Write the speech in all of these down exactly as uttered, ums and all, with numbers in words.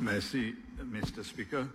Merci, mister Speaker.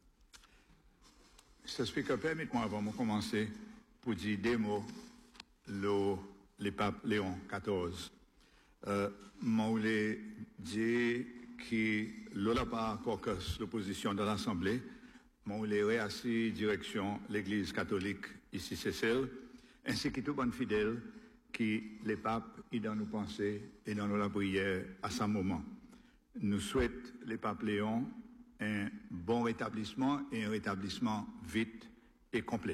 mister Speaker, permettez-moi avant de commencer pour dire des mots le, le pape Léon quatorze. Euh, je voulais dire que l'Olapa caucus, l'opposition de l'Assemblée, je voulais réassurer direction l'Église catholique ici, c'est celle, ainsi que tout bon fidèle qui les papes et dans nos pensées et dans nos prières à ce moment. Nous souhaitons les papes Léon un bon rétablissement et un rétablissement vite et complet.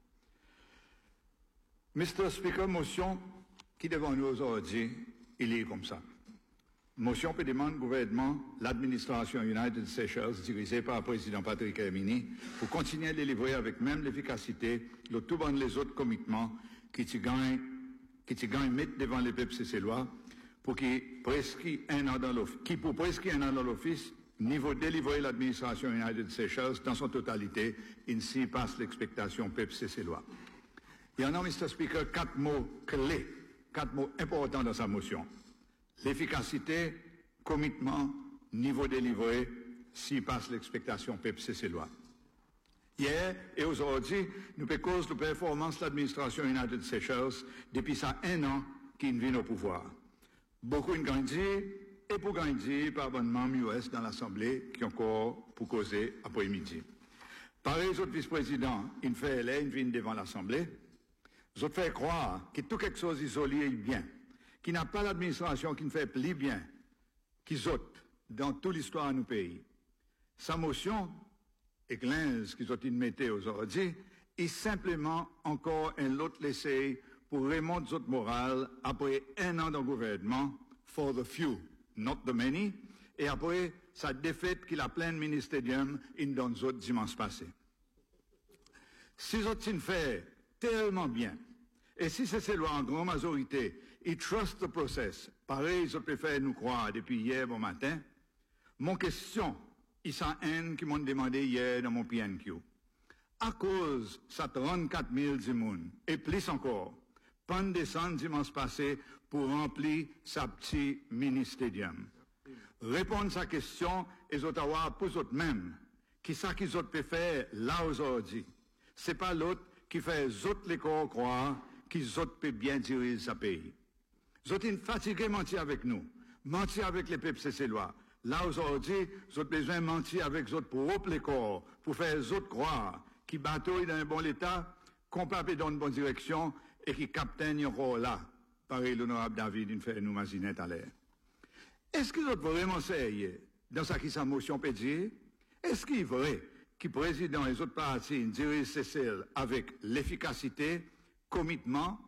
mister Speaker, motion qui devant nous aujourd'hui, il est comme ça. Motion peut demander au gouvernement, l'administration United Seychelles, dirigée par le président Patrick Hermini, pour continuer à délivrer avec même l'efficacité le tout bon les autres commitments qui te gagnent, qui te gagnent mettre devant les peuples cécélois, pour qui prescrit un an dans l'office, qui pour prescrire un an dans l'office, niveau délivrer l'administration United Seychelles dans son totalité, ainsi passe l'expectation peuple cécélois. Il y en a, mister Speaker, quatre mots clés, quatre mots importants dans sa motion. L'efficacité, commitment, niveau délivré, s'y passe l'expectation peuple cécélois. Hier et aujourd'hui, nous pécons de performance de l'administration United Seychelles depuis ça un an qui vient au pouvoir. Beaucoup ont grandi et pour grandir par abonnement U S dans l'Assemblée qui encore pour causer après-midi. Pareil, les autres vice-présidents, ils font là, ils viennent devant l'Assemblée. Ils autres font croire que tout quelque chose isolé est bien, qui n'a pas l'administration qui ne fait plus bien, qu'ils autres dans toute l'histoire de nos pays. Sa motion, et quinze qu'ils ont mis aujourd'hui, est simplement encore un autre essai pour remonter notre morale après un an de gouvernement, for the few, not the many, et après sa défaite qu'il a plein de ministérium dans les autres dimanches passés. Si les autres fait tellement bien, et si c'est cela en grande majorité, ils trust the process, pareil, ils préfèrent nous croire depuis hier bon matin, mon question, ils sont un qui m'ont demandé hier dans mon P N Q. À cause de trente-quatre mille dimoun, et plus encore, pan descendre dimanche passé pour remplir sa petit mini-stadium. Répondre à sa question, et Ottawa pour eux même, qui ça qu'ils ont pu faire là aujourd'hui. C'est pas l'autre qui fait les autres les corps croire qu'ils autres peuvent bien diriger sa pays. Ils ont fatigué mentir avec nous, mentir avec les peuples cécélois. Là aujourd'hui, ils ont besoin de mentir avec les autres propres les corps, pour faire les autres croire qui bateau dans un bon état, qu'on peut dans une bonne direction, et qui capitaine encore là, pareil l'honorable David, il fait nous masinette à l'air. Est-ce qu'ils ont vraiment sérieux dans sa qui sa motion peut dire? Est-ce qu'il est vrai que le président et les autres partis dirigent Cécile avec l'efficacité, commitment,